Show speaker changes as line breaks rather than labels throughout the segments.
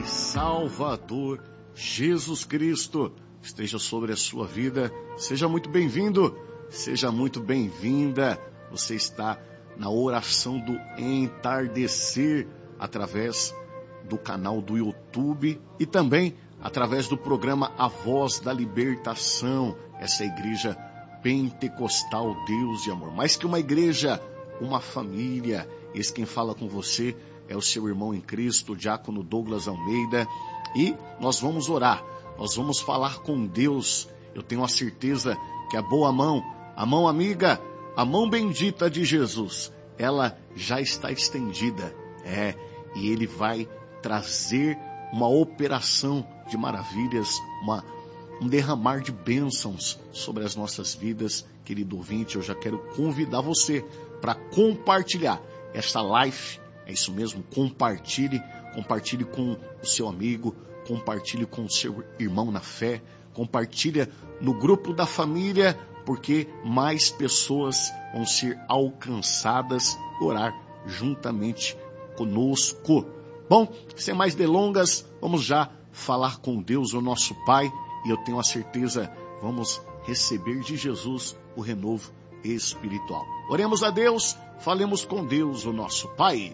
e Salvador Jesus Cristo esteja sobre a sua vida. Seja muito bem-vindo, seja muito bem-vinda. Você está na oração do entardecer através do canal do YouTube e também através do programa A Voz da Libertação, essa igreja pentecostal Deus de amor. Mais que uma igreja, uma família. Esse quem fala com você é o seu irmão em Cristo, o diácono Douglas Almeida, e nós vamos orar, nós vamos falar com Deus. Eu tenho a certeza que a boa mão, a mão amiga, a mão bendita de Jesus, ela já está estendida, e Ele vai trazer uma operação de maravilhas, um derramar de bênçãos sobre as nossas vidas. Querido ouvinte, eu já quero convidar você para compartilhar esta live. É isso mesmo, compartilhe com o seu amigo, compartilhe com o seu irmão na fé, compartilha no grupo da família, porque mais pessoas vão ser alcançadas, orar juntamente conosco. Bom, sem mais delongas, vamos já falar com Deus, o nosso Pai, e eu tenho a certeza, vamos receber de Jesus o renovo espiritual. Oremos a Deus, falemos com Deus, o nosso Pai.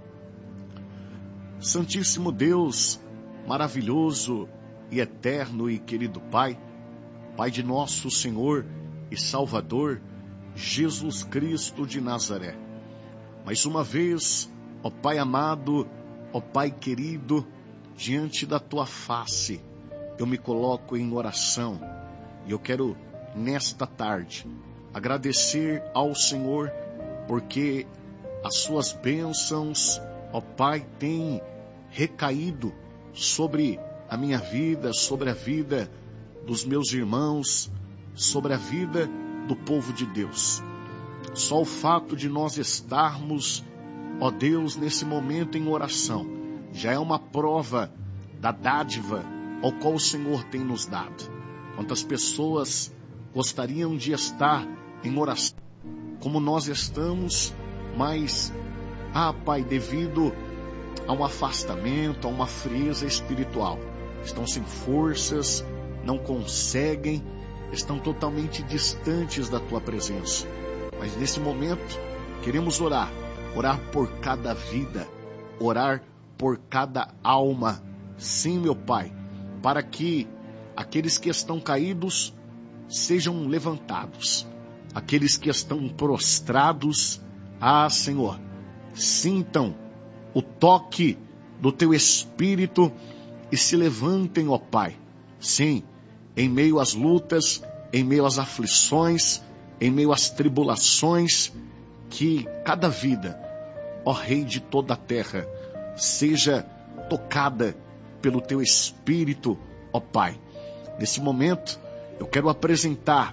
Santíssimo Deus, maravilhoso e eterno e querido Pai, Pai de nosso Senhor e Salvador, Jesus Cristo de Nazaré. Mais uma vez, ó Pai amado, ó Pai querido, diante da Tua face, eu me coloco em oração e eu quero, nesta tarde, agradecer ao Senhor, porque as Suas bênçãos, ó Pai, têm recaído sobre a minha vida, sobre a vida dos meus irmãos, sobre a vida do povo de Deus. Só o fato de nós estarmos, ó Deus, nesse momento em oração, já é uma prova da dádiva ao qual o Senhor tem nos dado. Quantas pessoas gostariam de estar em oração como nós estamos, mas, Pai, devido a um afastamento, a uma frieza espiritual, estão sem forças, não conseguem, estão totalmente distantes da Tua presença. Mas nesse momento, queremos orar por cada vida, orar por cada alma. Sim, meu Pai, para que aqueles que estão caídos sejam levantados, aqueles que estão prostrados, Senhor, sintam o toque do Teu Espírito e se levantem, ó Pai. Sim, em meio às lutas, em meio às aflições, em meio às tribulações, que cada vida, ó Rei de toda a terra, seja tocada pelo Teu Espírito, ó Pai. Nesse momento, eu quero apresentar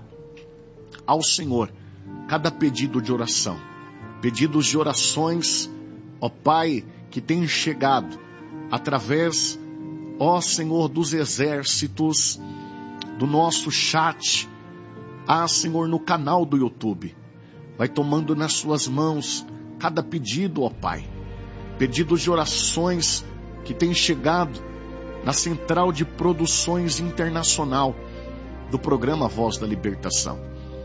ao Senhor cada pedido de oração, pedidos de orações, ó Pai, que tem chegado através, ó Senhor, dos exércitos, do nosso chat, Senhor, no canal do YouTube. Vai tomando nas Suas mãos cada pedido, ó Pai. Pedidos de orações que tem chegado na Central de Produções Internacional do programa Voz da Libertação.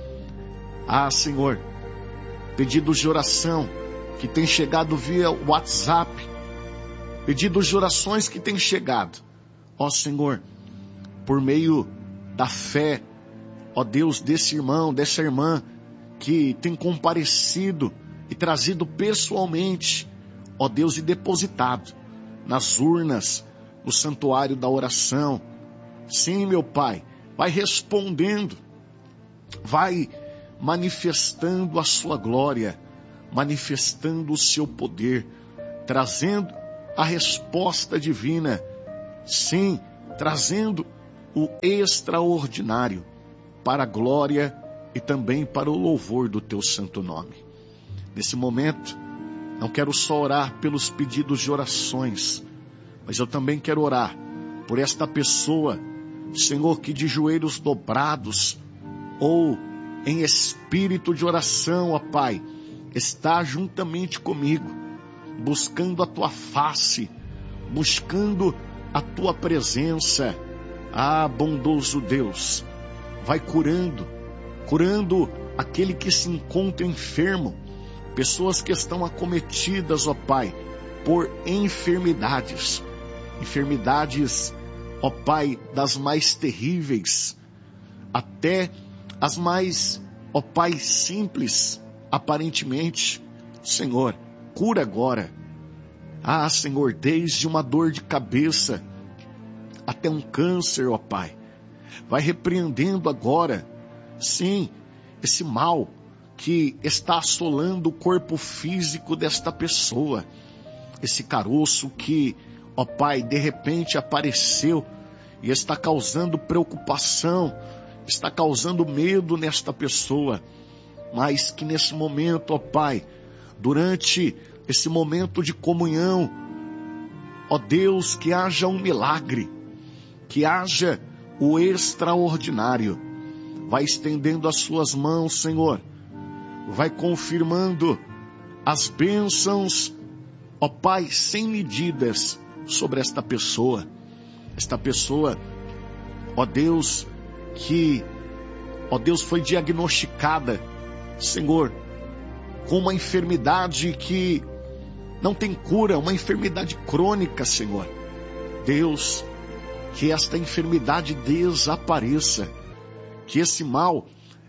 Senhor, pedidos de oração que tem chegado via WhatsApp, pedidos de orações que tem chegado, ó Senhor, por meio da fé, ó Deus, desse irmão, dessa irmã, que tem comparecido e trazido pessoalmente, ó Deus, e depositado nas urnas, no santuário da oração. Sim, meu Pai, vai respondendo, vai manifestando a Sua glória, manifestando o Seu poder, trazendo a resposta divina, sim, trazendo o extraordinário para a glória e também para o louvor do Teu santo nome. Nesse momento, não quero só orar pelos pedidos de orações, mas eu também quero orar por esta pessoa, Senhor, que de joelhos dobrados ou em espírito de oração, ó Pai, está juntamente comigo, buscando a Tua face, buscando a tua presença, bondoso Deus, vai curando aquele que se encontra enfermo, pessoas que estão acometidas, ó Pai, por enfermidades, ó Pai, das mais terríveis, até as mais, ó Pai, simples, aparentemente. Senhor, cura agora. Senhor, desde uma dor de cabeça até um câncer, ó Pai. Vai repreendendo agora, sim, esse mal que está assolando o corpo físico desta pessoa. Esse caroço que, ó Pai, de repente apareceu e está causando preocupação, está causando medo nesta pessoa. Mas que nesse momento, ó Pai, durante esse momento de comunhão, ó Deus, que haja um milagre, que haja o extraordinário. Vai estendendo as suas mãos, Senhor, vai confirmando as bênçãos, ó Pai, sem medidas sobre esta pessoa, ó Deus, que, ó Deus, foi diagnosticada, Senhor, com uma enfermidade que não tem cura, uma enfermidade crônica, Senhor. Deus, que esta enfermidade desapareça, que esse mal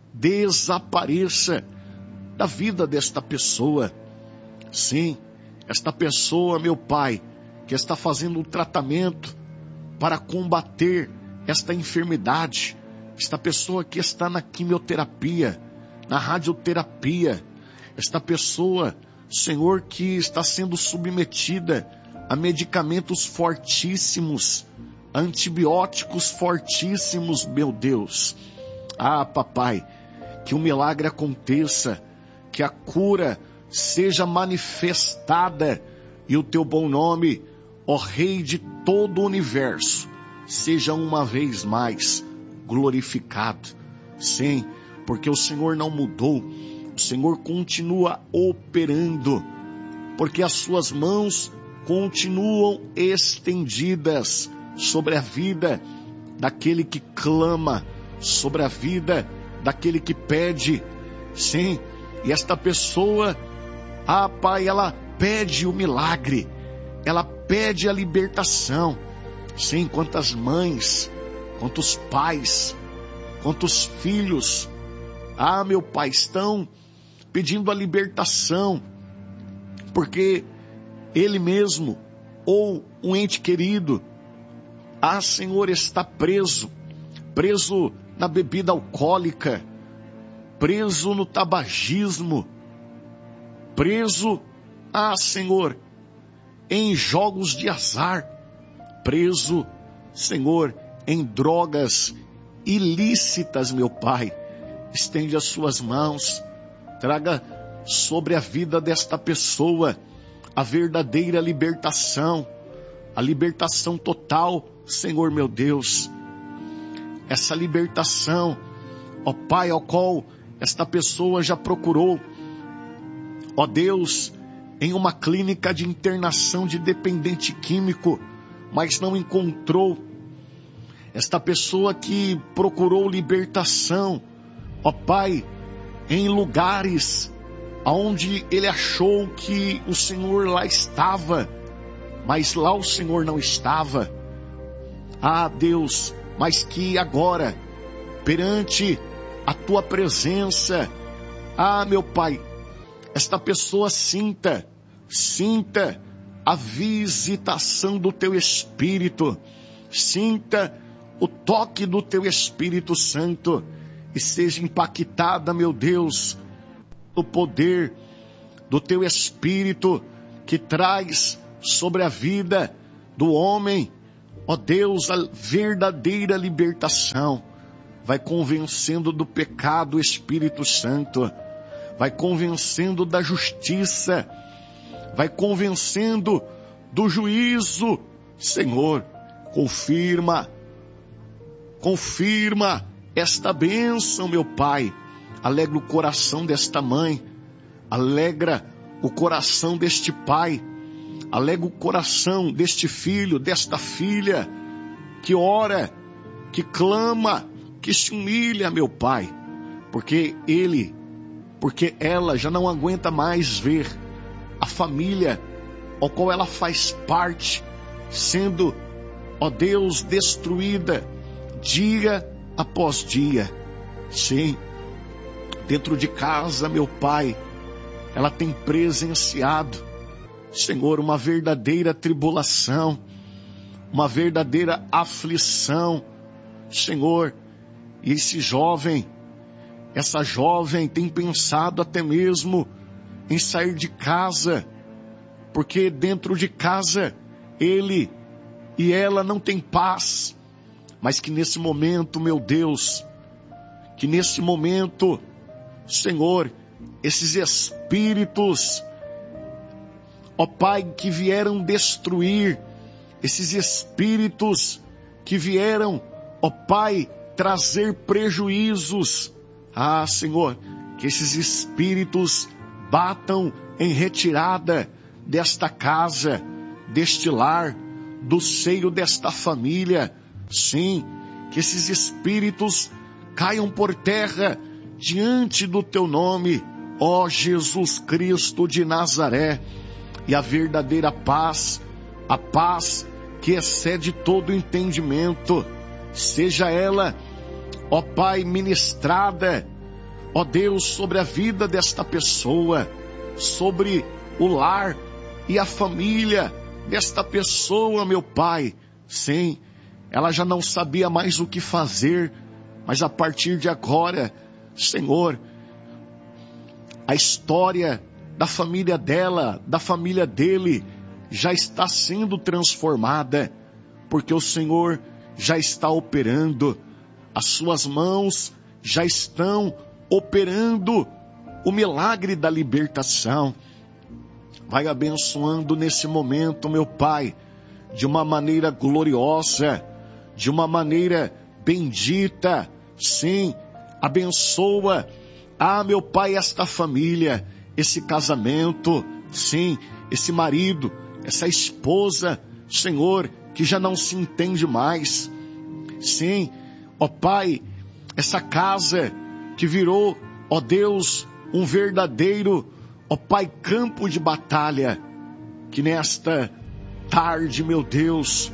desapareça da vida desta pessoa. Sim, esta pessoa, meu Pai, que está fazendo um tratamento para combater esta enfermidade, esta pessoa que está na quimioterapia, na radioterapia, esta pessoa, Senhor, que está sendo submetida a medicamentos fortíssimos, antibióticos fortíssimos, meu Deus. Papai, que o milagre aconteça, que a cura seja manifestada e o teu bom nome, ó Rei de todo o universo, seja uma vez mais glorificado. Sim, porque o Senhor não mudou, o Senhor continua operando, porque as suas mãos continuam estendidas sobre a vida daquele que clama, sobre a vida daquele que pede. Sim, e esta pessoa, Pai, ela pede o milagre, ela pede a libertação. Sim, quantas mães, quantos pais, quantos filhos, meu Pai, estão pedindo a libertação, porque ele mesmo, ou um ente querido, Senhor, está preso na bebida alcoólica, preso no tabagismo, preso, Senhor, em jogos de azar, preso, Senhor, em drogas ilícitas, meu Pai. Estende as suas mãos, traga sobre a vida desta pessoa a verdadeira libertação, a libertação total, Senhor meu Deus. Essa libertação, ó Pai, ao qual esta pessoa já procurou, ó Deus, em uma clínica de internação de dependente químico, mas não encontrou. Esta pessoa que procurou libertação, ó Pai, em lugares onde ele achou que o Senhor lá estava, mas lá o Senhor não estava. Deus, mas que agora, perante a tua presença, meu Pai, esta pessoa sinta a visitação do teu Espírito, sinta o toque do teu Espírito Santo e seja impactada, meu Deus, o poder do teu Espírito que traz sobre a vida do homem, ó Deus, a verdadeira libertação. Vai convencendo do pecado, Espírito Santo, vai convencendo da justiça, vai convencendo do juízo. Senhor, confirma esta bênção, meu Pai. Alegra o coração desta mãe, alegra o coração deste pai, alega o coração deste filho, desta filha, que ora, que clama, que se humilha, meu Pai, porque ela já não aguenta mais ver a família ao qual ela faz parte, sendo, ó Deus, destruída dia após dia. Sim, dentro de casa, meu Pai, ela tem presenciado, Senhor, uma verdadeira tribulação, uma verdadeira aflição, Senhor. E essa jovem tem pensado até mesmo em sair de casa, porque dentro de casa ele e ela não têm paz, mas que nesse momento, meu Deus, que nesse momento, Senhor, esses espíritos, ó Pai, que vieram destruir, esses espíritos que vieram, ó Pai, trazer prejuízos, Senhor, que esses espíritos batam em retirada desta casa, deste lar, do seio desta família. Sim, que esses espíritos caiam por terra diante do teu nome, ó Jesus Cristo de Nazaré, e a verdadeira paz, a paz que excede todo entendimento, seja ela, ó Pai, ministrada, ó Deus, sobre a vida desta pessoa, sobre o lar e a família desta pessoa, meu Pai. Sim, ela já não sabia mais o que fazer, mas a partir de agora, Senhor, a história da família dela, da família dele, já está sendo transformada, porque o Senhor já está operando, as suas mãos já estão operando o milagre da libertação. Vai abençoando nesse momento, meu Pai, de uma maneira gloriosa, de uma maneira bendita. Sim, abençoa, meu Pai, esta família, esse casamento, sim, esse marido, essa esposa, Senhor, que já não se entende mais. Sim, ó Pai, essa casa que virou, ó Deus, um verdadeiro, ó Pai, campo de batalha, que nesta tarde, meu Deus,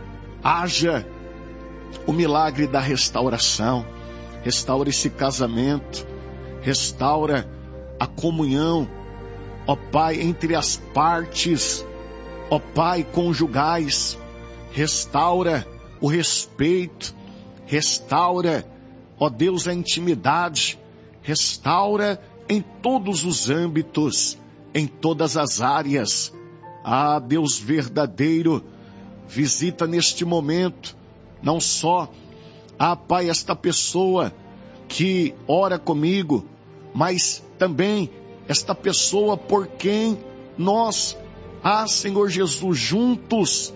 haja o milagre da restauração. Restaura esse casamento, restaura a comunhão, ó Pai, entre as partes, ó Pai, conjugais, restaura o respeito, restaura, ó Deus, a intimidade, restaura em todos os âmbitos, em todas as áreas. Deus verdadeiro, visita neste momento, não só, Pai, esta pessoa que ora comigo, mas também esta pessoa por quem nós, Senhor Jesus, juntos,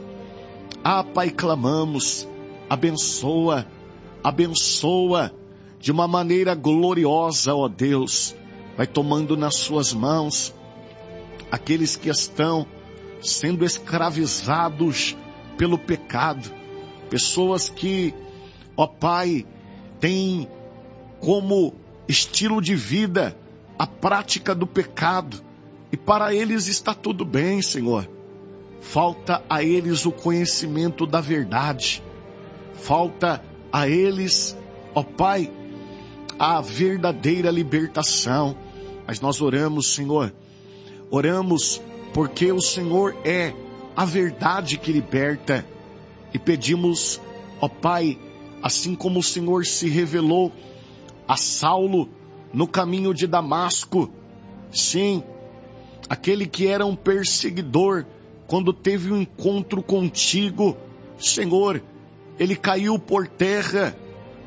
Pai, clamamos. Abençoa, abençoa de uma maneira gloriosa, ó Deus. Vai tomando nas suas mãos aqueles que estão sendo escravizados pelo pecado, pessoas que, ó Pai, têm como estilo de vida a prática do pecado, e para eles está tudo bem, Senhor. Falta a eles o conhecimento da verdade, falta a eles, ó Pai, a verdadeira libertação. Mas nós oramos, Senhor, oramos porque o Senhor é a verdade que liberta, e pedimos, ó Pai, assim como o Senhor se revelou a Saulo no caminho de Damasco, sim, aquele que era um perseguidor, quando teve um encontro contigo, Senhor, ele caiu por terra